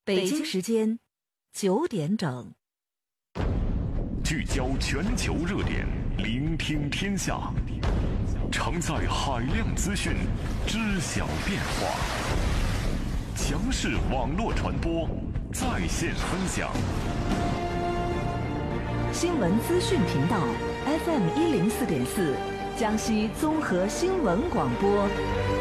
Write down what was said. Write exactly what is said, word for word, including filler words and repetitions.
北京时间九点整， 聚焦全球热点，聆听天下，承载海量资讯，知晓变化。强势网络传播，在线分享。 新闻资讯频道 F M 一零四点四，江西综合新闻广播。